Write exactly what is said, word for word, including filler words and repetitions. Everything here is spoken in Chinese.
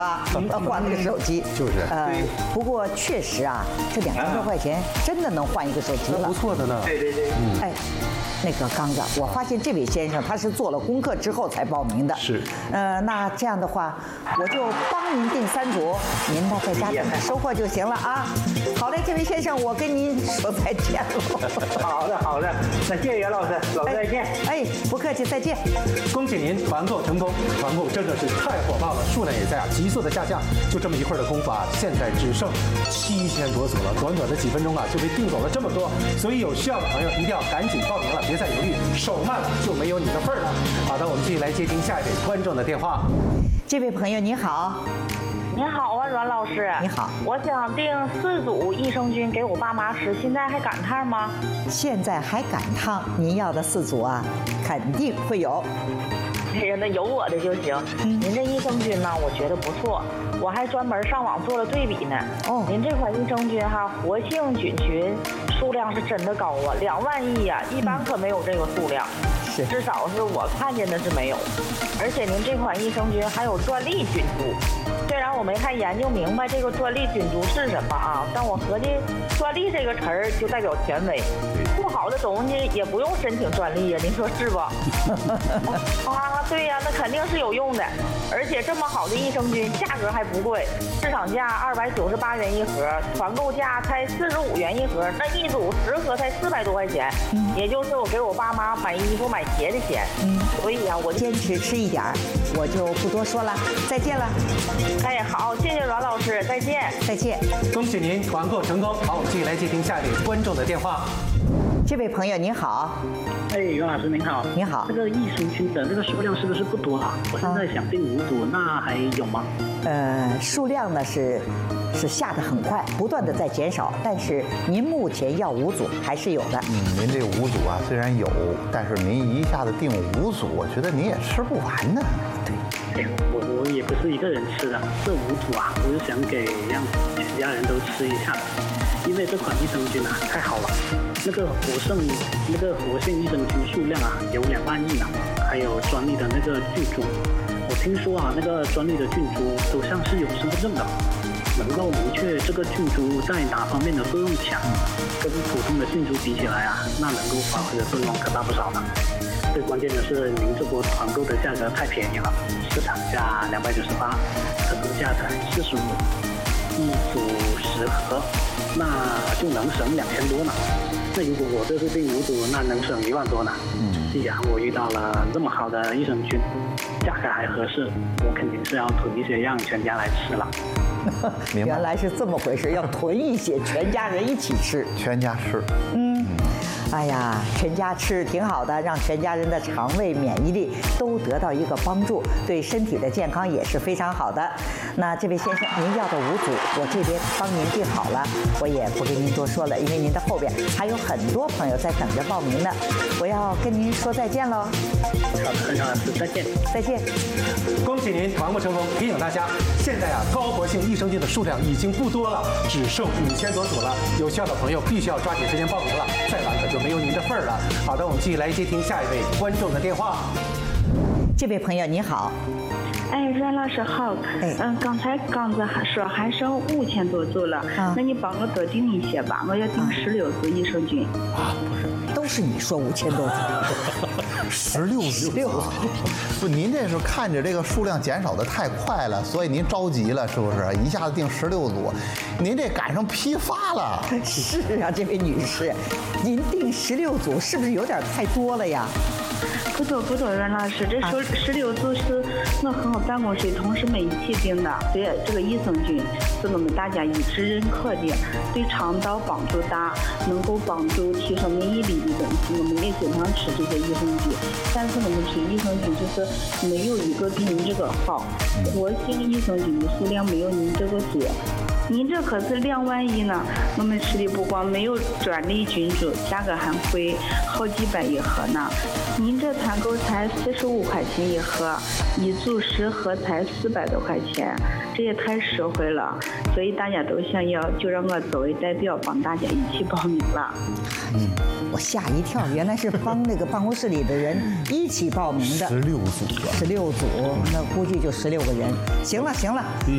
啊，换那个手机就是， 呃，不过确实啊，这两千多块钱真的能换一个手机了， 不错的呢。 对对对， 嗯，哎。那个刚子，我发现这位先生他是做了功课之后才报名的。 是， 呃，那这样的话，我就帮您订三组，您呢在家等着收货就行了啊。好嘞，这位先生，我跟您说再见了。 好的好的，那谢谢袁老师，老师再见。 哎，不客气，再见。 恭喜您团购成功，团购真的是太火爆了，数量也在啊急速的下降。就这么一会儿的功夫啊，现在只剩七千多组了，短短的几分钟啊就被订走了这么多，所以有需要的朋友一定要赶紧报名了。别再犹豫，手慢了就没有你的份儿了。好的，我们继续来接听下一位观众的电话。 这位朋友你好。 你好啊，阮老师。 你好， 我想订四组益生菌给我爸妈吃，现在还赶趟吗？ 现在还赶趟，您要的四组啊，肯定会有。 哎呀，那有我的就行。嗯、您这益生菌呢，我觉得不错，我还专门上网做了对比呢。哦，您这款益生菌哈，活性菌群数量是真的高啊，两万亿呀、啊，一般可没有这个数量。是，至少是我看见的是没有。而且您这款益生菌还有专利菌株，虽然我没太研究明白这个专利菌株是什么啊，但我合计专利这个词儿就代表权威，不好的东西也不用申请专利呀，您说是不？啊，对呀，那肯定是有用的。而且这么好的益生菌，价格还不贵，市场价二百九十八元一盒，团购价才四十五元一盒，那一组十盒才四百多块钱，嗯、也就是我给我爸妈买衣服买鞋的钱。嗯，所以啊，我坚持吃一点儿，我就不多说了，再见了。 哎，好，谢谢阮老师，再见， 再见。 恭喜您团购成功。好，我们继续来接听下一位观众的电话。 这位朋友您好。 哎，袁老师您好。 你好。 这个益生菌的这个数量是不是不多啊？我现在想订五组，那还有吗？ 呃，数量呢是是下得很快，不断的在减少，但是您目前要五组还是有的。 嗯，您这五组啊虽然有，但是您一下子订五组，我觉得您也吃不完呢。 对。 哎，我我也不是一个人吃的，这五组啊，我是想给让全家人都吃一下的，因为这款益生菌啊太好了。那个活性那个活性益生菌数量啊有两万亿呢，还有专利的那个菌株。我听说啊，那个专利的菌株都像是有身份证的，能够明确这个菌株在哪方面的作用强，跟普通的菌株比起来啊，那能够发挥的作用可大不少呢。最关键的是，您这波团购的价格太便宜了，市场价两百九十八，特购价才四十五，一组十盒，那就能省两千多呢。那如果我这次订五组，那能省一万多呢。嗯，既然我遇到了这么好的益生菌，价格还合适，我肯定是要囤一些让全家来吃了。 原来是这么回事，要囤一些，全家人一起吃。 全家吃。 嗯。哎呀，全家吃挺好的，让全家人的肠胃免疫力都得到一个帮助，对身体的健康也是非常好的。那这位先生，您要的五组，我这边帮您订好了，我也不跟您多说了，因为您的后边还有很多朋友在等着报名呢。我要跟您说再见喽。 好的，袁老师，再见。 再见。 恭喜您团购成功！提醒大家，现在啊，高活性益生菌的数量已经不多了，只剩五千多组了。有需要的朋友必须要抓紧时间报名了，再晚可就没有您的份儿了。好的，我们继续来接听下一位观众的电话。 这位朋友你好。 哎，阮老师好。哎，嗯，刚才刚子还说还剩五千多组了，啊、那你帮我多订一些吧，我要订十六组益生菌。 啊，不是，都是你说五千多组， 十六组，不，您这是看着这个数量减少的太快了，所以您着急了，是不是？一下子订十六组，您这赶上批发了。 是啊，这位女士，您订十六组是不是有点太多了呀？ 不多不多，阮老师，这十十六组是我和我办公室同事们一起订的。这这个益生菌是我们大家一致认可的，对肠道帮助大，能够帮助提升免疫力的东西。我们也经常吃这些益生菌，但是我们吃益生菌就是没有一个比您这个好，活性益生菌的数量没有您这个多。您这可是两万亿呢，我们吃的不光没有专利菌株，价格还贵，好几百一盒呢。您这团购才四十五块钱一盒，一组十盒才四百多块钱，这也太实惠了。所以大家都想要，就让我作为代表帮大家一起报名了。 嗯，我吓一跳，原来是帮那个办公室里的人一起报名的。 十六组， 十六组，那估计就十六个人。行了行了，